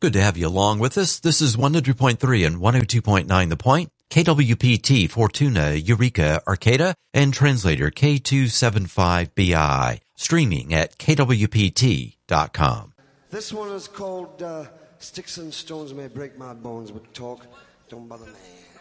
Good to have you along with us. This is 100.3 and 102.9 The Point, KWPT, Fortuna, Eureka, Arcata, and translator K275BI, streaming at kwpt.com. This one is called Sticks and Stones May Break My Bones, but talk don't bother me.